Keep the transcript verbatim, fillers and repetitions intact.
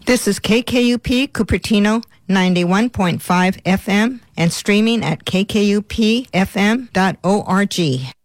This is K K U P Cupertino ninety-one point five F M and streaming at k k u p f m dot org.